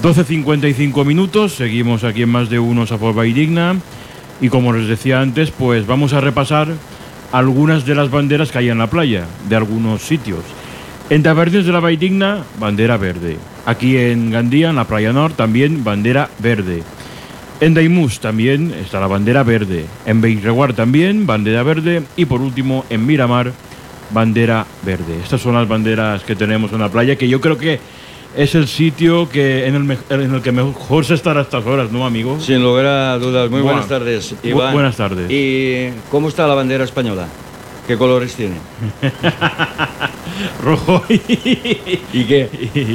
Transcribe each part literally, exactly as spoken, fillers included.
doce cincuenta y cinco minutos, seguimos aquí en Más de Uno a Forma y Digna. Y como les decía antes, pues vamos a repasar algunas de las banderas que hay en la playa, de algunos sitios. En Tavernes de la Valldigna, bandera verde. Aquí en Gandía, en la Playa Nord, también bandera verde. En Daimús también está la bandera verde. En Bellreguard también, bandera verde. Y por último, en Miramar, bandera verde. Estas son las banderas que tenemos en la playa, que yo creo que es el sitio que en el, me en el que mejor se estará a estas horas, ¿no, amigo? Sin lugar a dudas. Muy Buena. buenas tardes, Iván. Bu buenas tardes. ¿Y cómo está la bandera española? ¿Qué colores tiene? Rojo y... ¿Y qué?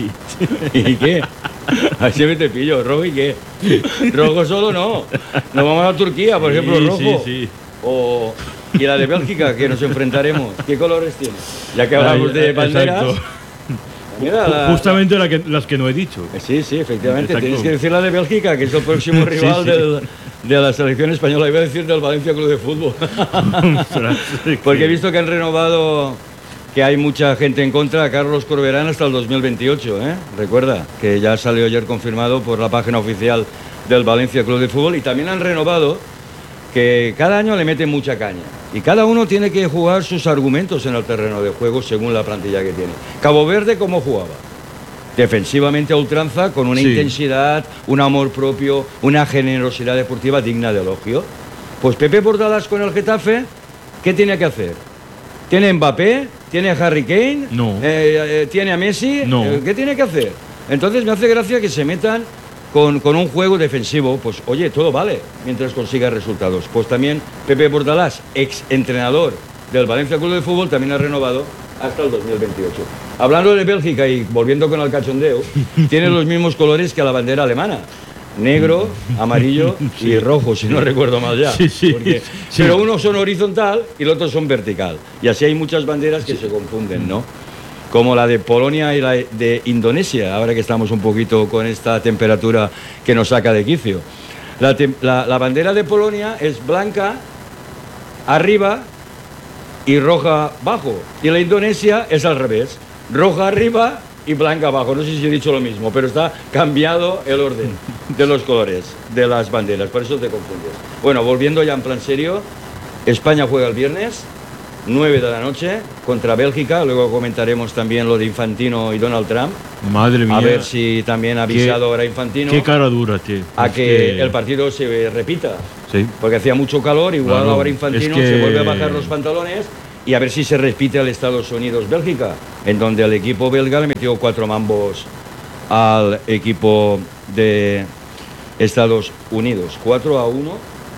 ¿Y qué? Así me te pillo, ¿rojo y qué? Rojo solo no. Nos vamos a Turquía, por ejemplo, sí, rojo. Sí, sí. O... Y la de Bélgica, que nos enfrentaremos. ¿Qué colores tiene? Ya que hablamos Ay, de banderas... exacto. Mira, la, justamente la que, las que no he dicho. Sí, sí, efectivamente. Exacto. Tienes que decir la de Bélgica, que es el próximo rival sí, sí. Del, de la selección española. Iba a decir del Valencia Club de Fútbol. Porque he visto que han renovado, que hay mucha gente en contra a Carlos Corberán hasta el dos mil veintiocho. ¿eh? Recuerda que ya salió ayer confirmado por la página oficial del Valencia Club de Fútbol. Y también han renovado que cada año le meten mucha caña. Y cada uno tiene que jugar sus argumentos en el terreno de juego según la plantilla que tiene. Cabo Verde, ¿cómo jugaba? Defensivamente a ultranza, con una sí. intensidad, un amor propio, una generosidad deportiva digna de elogio. Pues Pepe Bordalás con el Getafe, ¿qué tiene que hacer? ¿Tiene Mbappé? ¿Tiene a Harry Kane? No. Eh, eh, ¿Tiene a Messi? No. Eh, ¿Qué tiene que hacer? Entonces me hace gracia que se metan Con, con un juego defensivo, pues oye, todo vale mientras consiga resultados. Pues también Pepe Bordalás, ex entrenador del Valencia Club de Fútbol, también ha renovado hasta el dos mil veintiocho. Hablando de Bélgica y volviendo con el cachondeo, tiene los mismos colores que la bandera alemana. Negro, amarillo sí. y rojo, si no recuerdo mal ya. Sí, sí, Porque, sí. Pero unos son horizontal y los otros son vertical. Y así hay muchas banderas que sí. se confunden, ¿no? Como la de Polonia y la de Indonesia, ahora que estamos un poquito con esta temperatura que nos saca de quicio. La, la, la bandera de Polonia es blanca arriba y roja abajo. Y la Indonesia es al revés, roja arriba y blanca abajo. No sé si he dicho lo mismo, pero está cambiado el orden de los colores de las banderas, por eso te confundes. Bueno, volviendo ya en plan serio, España juega el viernes, nueve de la noche, contra Bélgica. Luego comentaremos también lo de Infantino y Donald Trump. Madre mía. A ver si también ha avisado qué, ahora Infantino. Qué cara dura, tío. A es que, que el partido se repita. Sí. Porque hacía mucho calor, igual claro, ahora Infantino es que... se vuelve a bajar los pantalones y a ver si se repite al Estados Unidos-Bélgica, en donde el equipo belga le metió cuatro mambos al equipo de Estados Unidos. cuatro a uno.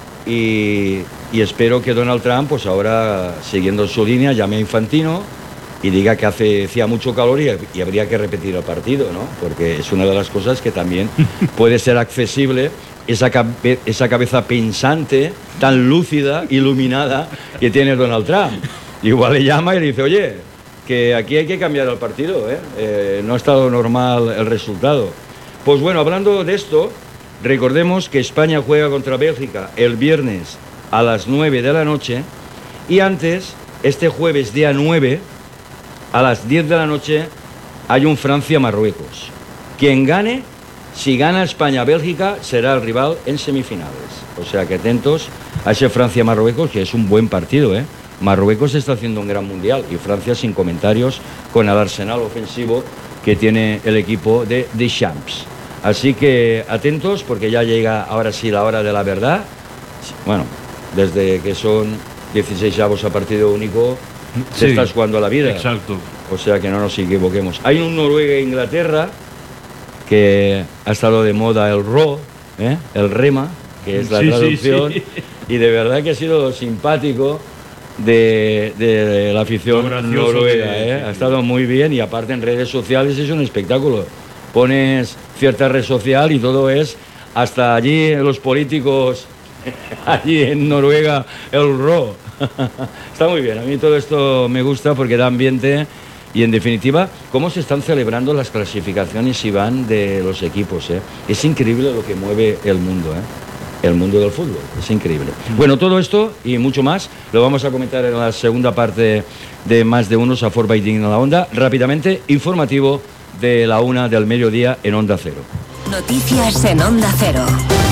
Y, y espero que Donald Trump, pues ahora, siguiendo su línea, llame a Infantino y diga que hace, hacía mucho calor y, y habría que repetir el partido, ¿no? Porque es una de las cosas que también puede ser accesible, esa, cabe, esa cabeza pensante, tan lúcida, iluminada, que tiene Donald Trump. Igual le llama y le dice, oye, que aquí hay que cambiar el partido, ¿eh? Eh, no ha estado normal el resultado. Pues bueno, hablando de esto, recordemos que España juega contra Bélgica el viernes a las nueve de la noche y antes, este jueves día nueve, a las diez de la noche, hay un Francia-Marruecos. Quien gane, si gana España-Bélgica, será el rival en semifinales. O sea que atentos a ese Francia-Marruecos, que es un buen partido, ¿eh? Marruecos está haciendo un gran mundial y Francia sin comentarios con el arsenal ofensivo que tiene el equipo de Deschamps. Así que atentos porque ya llega ahora sí la hora de la verdad. Bueno, desde que son dieciséis avos a partido único, se sí, está jugando a la vida. Exacto. O sea que no nos equivoquemos. Hay un Noruega-Inglaterra que ha estado de moda el ro, ¿eh? el rema, que es la sí, traducción, sí, sí. Y de verdad que ha sido simpático de, de la afición noruega. De, ¿eh? Sí, ha estado muy bien y aparte en redes sociales es un espectáculo. Pones cierta red social y todo es, hasta allí los políticos, allí en Noruega, el ro. Está muy bien, a mí todo esto me gusta porque da ambiente y en definitiva, cómo se están celebrando las clasificaciones, Iván, de los equipos. ¿eh? Es increíble lo que mueve el mundo, ¿eh? el mundo del fútbol, es increíble. Bueno, todo esto y mucho más lo vamos a comentar en la segunda parte de Más de Unos a Forma y Digna la Onda. Rápidamente, informativo de la una del mediodía en Onda Cero. Noticias en Onda Cero.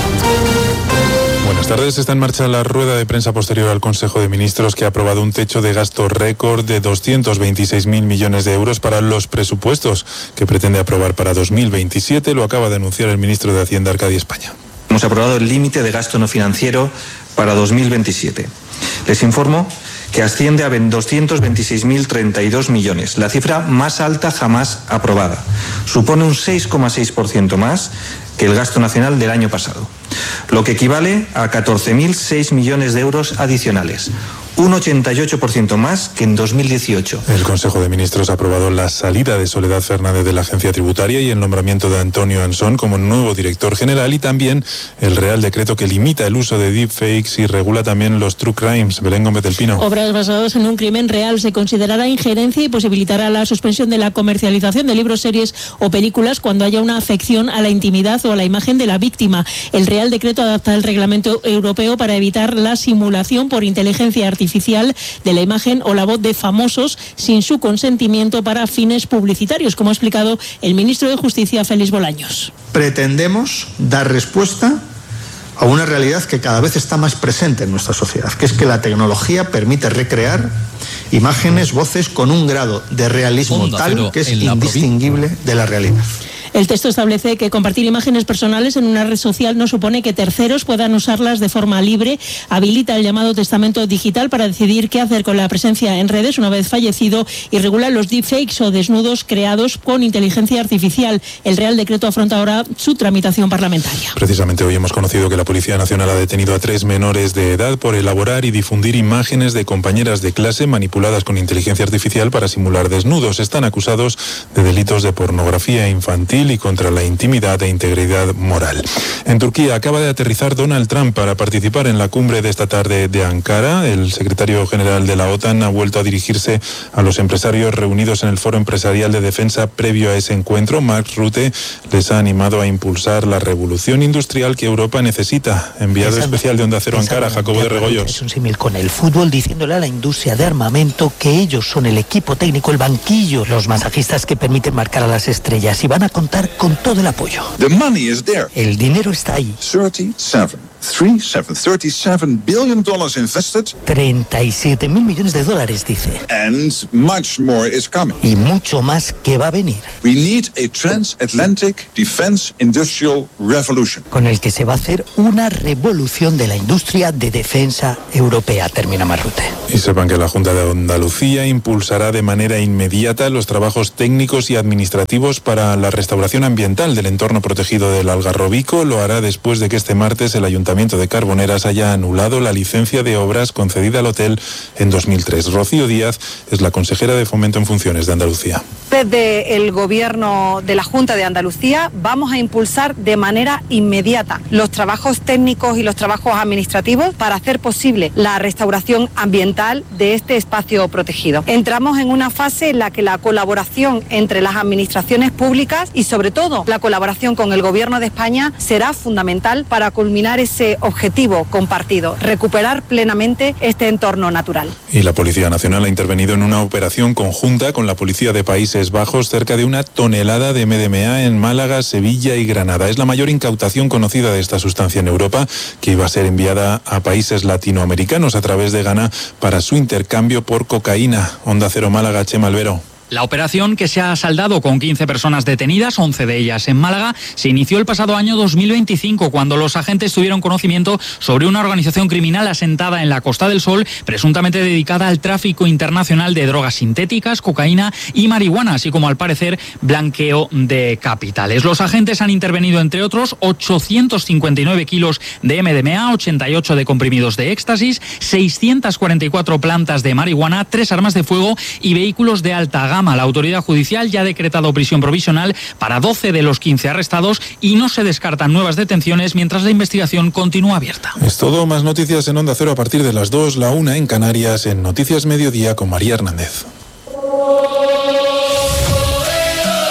Buenas tardes. Está en marcha la rueda de prensa posterior al Consejo de Ministros, que ha aprobado un techo de gasto récord de doscientos veintiséis mil millones de euros para los presupuestos que pretende aprobar para dos mil veintisiete. Lo acaba de anunciar el ministro de Hacienda, Arcadi España. Hemos aprobado el límite de gasto no financiero para dos mil veintisiete. Les informo que asciende a doscientos veintiséis mil treinta y dos millones, la cifra más alta jamás aprobada. Supone un seis coma seis por ciento más que el gasto nacional del año pasado, lo que equivale a catorce mil seis millones de euros adicionales, un ochenta y ocho por ciento más que en dos mil dieciocho. El Consejo de Ministros ha aprobado la salida de Soledad Fernández de la Agencia Tributaria y el nombramiento de Antonio Ansón como nuevo director general, y también el Real Decreto que limita el uso de deepfakes y regula también los true crimes. Belén Gómez del Pino. Obras basadas en un crimen real se considerará injerencia y posibilitará la suspensión de la comercialización de libros, series o películas cuando haya una afección a la intimidad o a la imagen de la víctima. El Real Decreto adapta el reglamento europeo para evitar la simulación por inteligencia artificial artificial de la imagen o la voz de famosos sin su consentimiento para fines publicitarios, como ha explicado el ministro de Justicia, Félix Bolaños. Pretendemos dar respuesta a una realidad que cada vez está más presente en nuestra sociedad, que es que la tecnología permite recrear imágenes, voces con un grado de realismo tal que es indistinguible de la realidad. El texto establece que compartir imágenes personales en una red social no supone que terceros puedan usarlas de forma libre. Habilita el llamado testamento digital para decidir qué hacer con la presencia en redes una vez fallecido, y regula los deepfakes o desnudos creados con inteligencia artificial. El Real Decreto afronta ahora su tramitación parlamentaria. Precisamente hoy hemos conocido que la Policía Nacional ha detenido a tres menores de edad por elaborar y difundir imágenes de compañeras de clase manipuladas con inteligencia artificial para simular desnudos. Están acusados de delitos de pornografía infantil y contra la intimidad e integridad moral. En Turquía acaba de aterrizar Donald Trump para participar en la cumbre de esta tarde de Ankara. El secretario general de la OTAN ha vuelto a dirigirse a los empresarios reunidos en el Foro Empresarial de Defensa previo a ese encuentro. Mark Rutte les ha animado a impulsar la revolución industrial que Europa necesita. Enviado pensando, especial de Onda Cero Ankara, Jacobo de Regoyos. Es un símil con el fútbol, diciéndole a la industria de armamento que ellos son el equipo técnico, el banquillo, los masajistas que permiten marcar a las estrellas, y van a contar con todo el apoyo. The money is there. El dinero está ahí. thirty-seven, thirty-seven, thirty-seven billion dollars invested. treinta y siete mil millones de dólares, dice. And much more is coming. Y mucho más que va a venir. We need a transatlantic defense industrial revolution. Con el que se va a hacer una revolución de la industria de defensa europea, termina Marrute. Y sepan que la Junta de Andalucía impulsará de manera inmediata los trabajos técnicos y administrativos para la restauración ambiental del entorno protegido del Algarrobico. Lo hará después de que este martes el Ayuntamiento de Carboneras haya anulado la licencia de obras concedida al hotel en dos mil tres. Rocío Díaz es la consejera de Fomento en Funciones de Andalucía. Desde el Gobierno de la Junta de Andalucía vamos a impulsar de manera inmediata los trabajos técnicos y los trabajos administrativos para hacer posible la restauración ambiental de este espacio protegido. Entramos en una fase en la que la colaboración entre las administraciones públicas y sobre todo la colaboración con el Gobierno de España será fundamental para culminar ese objetivo compartido, recuperar plenamente este entorno natural. Y la Policía Nacional ha intervenido en una operación conjunta con la Policía de Países Bajos, cerca de una tonelada de M D M A en Málaga, Sevilla y Granada. Es la mayor incautación conocida de esta sustancia en Europa, que iba a ser enviada a países latinoamericanos a través de Ghana para su intercambio por cocaína. Onda Cero Málaga, Chema Albero. La operación, que se ha saldado con quince personas detenidas, once de ellas en Málaga, se inició el pasado año dos mil veinticinco, cuando los agentes tuvieron conocimiento sobre una organización criminal asentada en la Costa del Sol, presuntamente dedicada al tráfico internacional de drogas sintéticas, cocaína y marihuana, así como, al parecer, blanqueo de capitales. Los agentes han intervenido, entre otros, ochocientos cincuenta y nueve kilos de M D M A, ochenta y ocho de comprimidos de éxtasis, seiscientas cuarenta y cuatro plantas de marihuana, tres armas de fuego y vehículos de alta gama. La autoridad judicial ya ha decretado prisión provisional para doce de los quince arrestados y no se descartan nuevas detenciones mientras la investigación continúa abierta. Es todo. Más noticias en Onda Cero a partir de las dos, la una en Canarias, en Noticias Mediodía con María Hernández.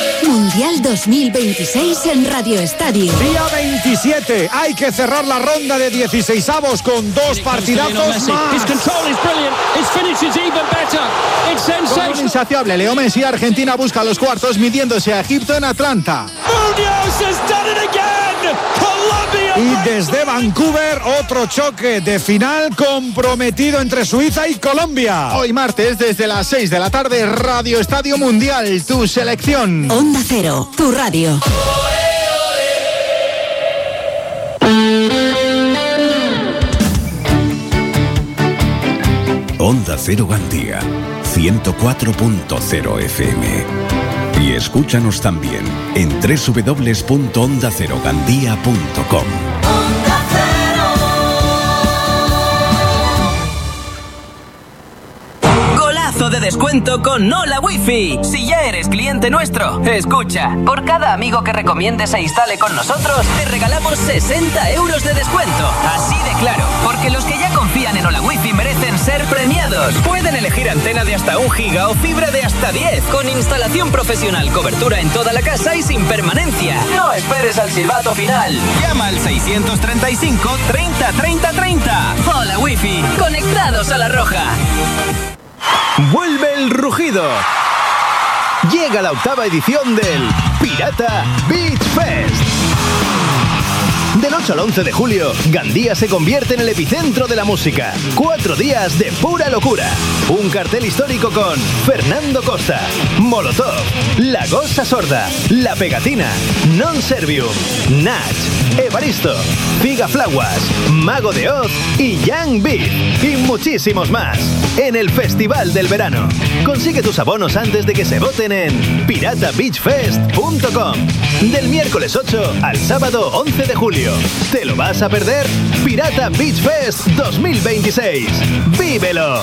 Mundial dos mil veintiséis en Radio Estadio. Día veintisiete. Hay que cerrar la ronda de dieciseisavos con dos partidazos más. Con un insaciable Leo Messi, Argentina busca los cuartos midiéndose a Egipto en Atlanta. Y desde Vancouver, otro choque de final comprometido entre Suiza y Colombia. Hoy martes, desde las seis de la tarde, Radio Estadio Mundial, tu selección. Onda Cero, tu radio. Onda Cero Gandía, ciento cuatro punto cero F M. Y escúchanos también en doble u doble u doble u punto onda cero gandía punto com. De descuento con Hola Wifi. Si ya eres cliente nuestro, escucha. Por cada amigo que recomiendes e instale con nosotros, te regalamos sesenta euros de descuento. Así de claro, porque los que ya confían en Hola Wifi merecen ser premiados. Pueden elegir antena de hasta un giga o fibra de hasta diez, con instalación profesional, cobertura en toda la casa y sin permanencia. No esperes al silbato final. Llama al seiscientos treinta y cinco, treinta, treinta, treinta. Hola Wifi, conectados a la roja. Vuelve el rugido. Llega la octava edición del Pirata Beach Fest. Del ocho al once de julio, Gandía se convierte en el epicentro de la música. Cuatro días de pura locura. Un cartel histórico con Fernando Costa, Molotov, La Gosa Sorda, La Pegatina, Non Servium, Nach, Evaristo, Figaflaguas, Mago de Oz y Young Beat. Y muchísimos más. En el Festival del Verano. Consigue tus abonos antes de que se voten en pirata beach fest punto com. Del miércoles ocho al sábado once de julio. ¿Te lo vas a perder? Pirata Beach Fest dos mil veintiséis. ¡Vívelo!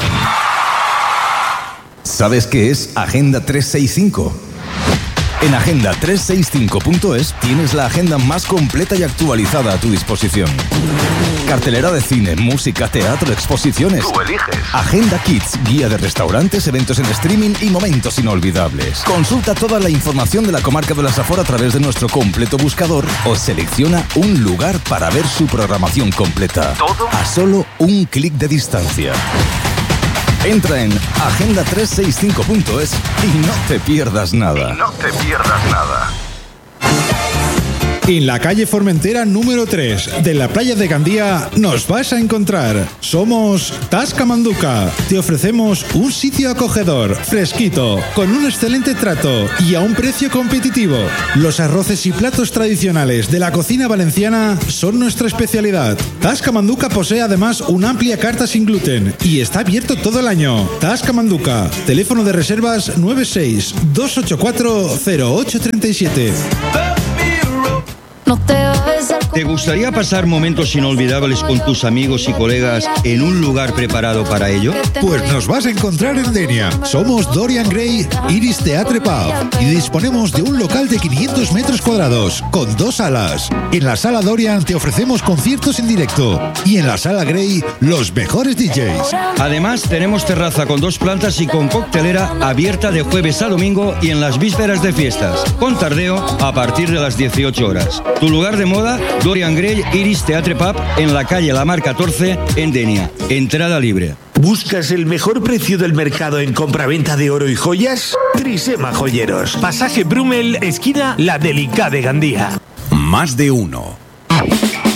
¿Sabes qué es Agenda trescientos sesenta y cinco? En agenda trescientos sesenta y cinco punto es tienes la agenda más completa y actualizada a tu disposición. Cartelera de cine, música, teatro, exposiciones. Tú eliges. Agenda Kids, guía de restaurantes, eventos en streaming y momentos inolvidables. Consulta toda la información de la comarca de la Safor a través de nuestro completo buscador o selecciona un lugar para ver su programación completa. ¿Todo? A solo un clic de distancia. Entra en agenda trescientos sesenta y cinco punto es y no te pierdas nada. Y no te pierdas nada. En la calle Formentera número tres de la playa de Gandía nos vas a encontrar. Somos Tasca Manduca. Te ofrecemos un sitio acogedor, fresquito, con un excelente trato y a un precio competitivo. Los arroces y platos tradicionales de la cocina valenciana son nuestra especialidad. Tasca Manduca posee además una amplia carta sin gluten y está abierto todo el año. Tasca Manduca. Teléfono de reservas nueve seis dos ocho cuatro cero ocho tres siete. ¿Te gustaría pasar momentos inolvidables con tus amigos y colegas en un lugar preparado para ello? Pues nos vas a encontrar en Denia. Somos Dorian Gray Iris Theatre Pub y disponemos de un local de quinientos metros cuadrados con dos salas. En la sala Dorian te ofrecemos conciertos en directo y en la sala Gray los mejores D Js. Además tenemos terraza con dos plantas y con coctelera abierta de jueves a domingo y en las vísperas de fiestas, con tardeo a partir de las dieciocho horas. Tu lugar de moda, Dorian Gray Iris Theatre Pub en la calle La Mar catorce en Denia. Entrada libre. ¿Buscas el mejor precio del mercado en compraventa de oro y joyas? Trisema Joyeros. Pasaje Brumel, esquina La Delicada de Gandía. Más de uno.